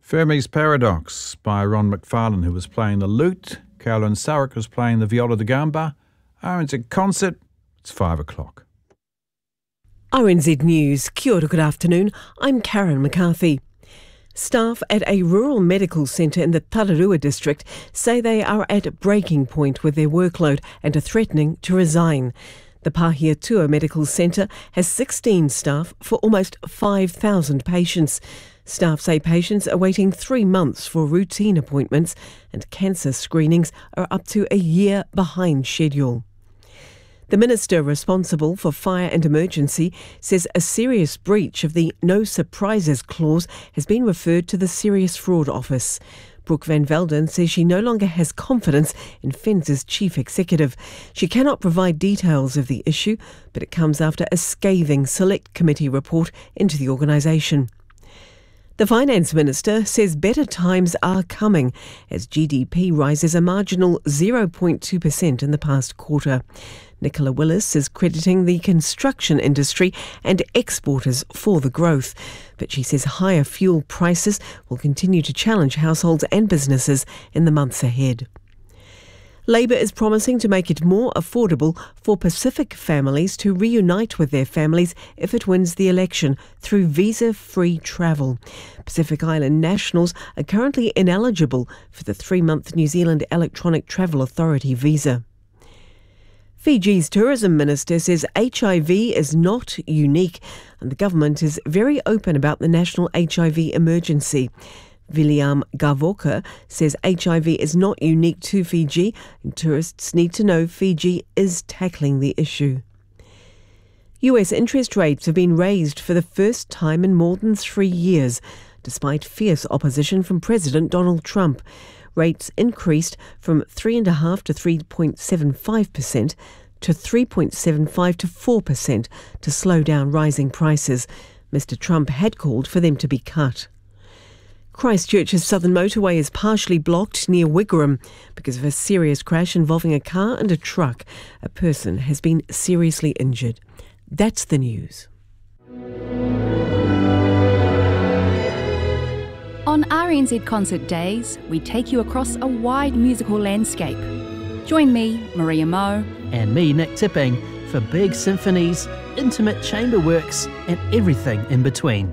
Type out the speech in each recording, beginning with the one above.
Fermi's Paradox by Ron McFarlane, who was playing the lute. Carolyn Sarek was playing the viola da gamba. RNZ Concert, it's 5 o'clock. RNZ News. Kia ora, good afternoon. I'm Karen McCarthy. Staff at a rural medical centre in the Tararua district say they are at breaking point with their workload and are threatening to resign. The Pahiatua Medical Centre has 16 staff for almost 5,000 patients. Staff say patients are waiting 3 months for routine appointments and cancer screenings are up to a year behind schedule. The minister responsible for fire and emergency says a serious breach of the No Surprises clause has been referred to the Serious Fraud Office. Brooke Van Velden says she no longer has confidence in FENZ's chief executive. She cannot provide details of the issue, but it comes after a scathing select committee report into the organisation. The Finance Minister says better times are coming as GDP rises a marginal 0.2% in the past quarter. Nicola Willis is crediting the construction industry and exporters for the growth, but she says higher fuel prices will continue to challenge households and businesses in the months ahead. Labor is promising to make it more affordable for Pacific families to reunite with their families if it wins the election through visa-free travel. Pacific Island nationals are currently ineligible for the 3-month New Zealand Electronic Travel Authority visa. Fiji's tourism minister says HIV is not unique and the government is very open about the national HIV emergency. William Gavoka says HIV is not unique to Fiji and tourists need to know Fiji is tackling the issue. US interest rates have been raised for the first time in more than 3 years, despite fierce opposition from President Donald Trump. Rates increased from 3.5% to 3.75% to 3.75% to 4% to slow down rising prices. Mr. Trump had called for them to be cut. Christchurch's southern motorway is partially blocked near Wigram because of a serious crash involving a car and a truck. A person has been seriously injured. That's the news. On RNZ Concert Days, we take you across a wide musical landscape. Join me, Maria Moe, and me, Nick Tipping, for big symphonies, intimate chamber works, and everything in between.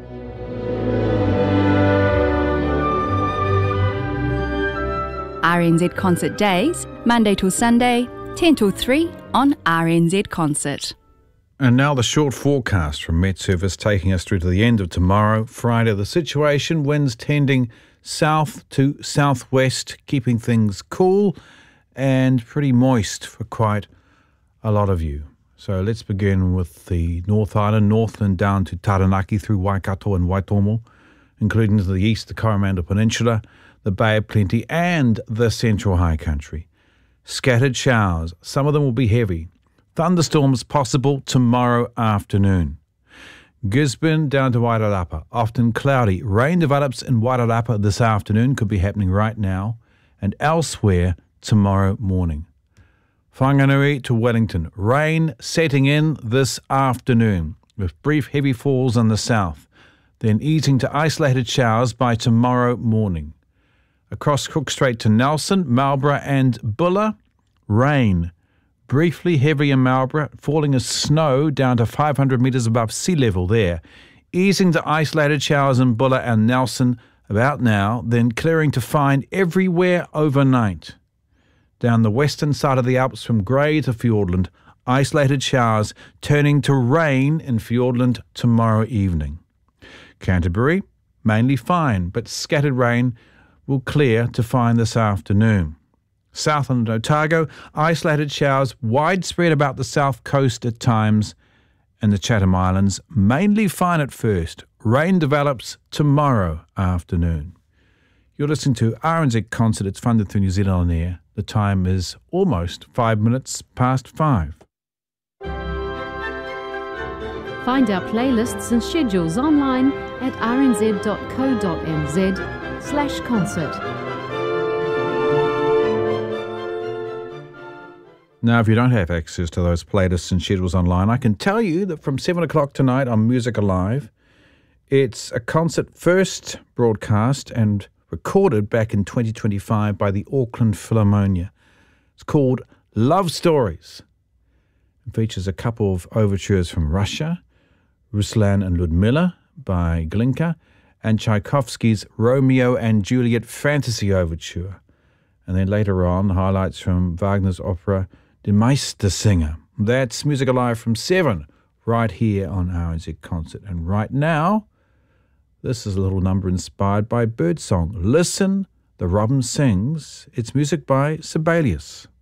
RNZ Concert Days, Monday till Sunday, 10 till 3 on RNZ Concert. And now the short forecast from Met Service taking us through to the end of tomorrow, Friday. The situation, winds tending south to southwest, keeping things cool and pretty moist for quite a lot of you. So let's begin with the North Island, Northland down to Taranaki through Waikato and Waitomo, including to the east, the Coromandel Peninsula, the Bay of Plenty and the Central High Country. Scattered showers, some of them will be heavy. Thunderstorms possible tomorrow afternoon. Gisborne down to Wairarapa, often cloudy. Rain develops in Wairarapa this afternoon, could be happening right now, and elsewhere tomorrow morning. Whanganui to Wellington, rain setting in this afternoon with brief heavy falls in the south, then easing to isolated showers by tomorrow morning. Across Cook Strait to Nelson, Marlborough and Buller, rain. Briefly heavy in Marlborough, falling as snow down to 500 metres above sea level there. Easing to isolated showers in Buller and Nelson about now, then clearing to fine everywhere overnight. Down the western side of the Alps from Grey to Fiordland, isolated showers turning to rain in Fiordland tomorrow evening. Canterbury, mainly fine, but scattered rain will clear to fine this afternoon. Southland and Otago, isolated showers widespread about the south coast at times, and the Chatham Islands, mainly fine at first. Rain develops tomorrow afternoon. You're listening to RNZ Concert. It's funded through New Zealand On Air. The time is almost 5 minutes past 5. Find our playlists and schedules online at rnz.co.nz/concert. Now, if you don't have access to those playlists and schedules online, I can tell you that from 7 o'clock tonight on Music Alive, It's a concert first broadcast and recorded back in 2025 by the Auckland Philharmonia. It's called Love Stories. It features a couple of overtures from Russia, Ruslan and Ludmilla by Glinka, and Tchaikovsky's Romeo and Juliet Fantasy Overture. And then later on, highlights from Wagner's opera Die Meistersinger. That's Music Alive from 7, right here on RNZ Concert. And right now, this is a little number inspired by birdsong. Listen, the robin sings. It's music by Sibelius.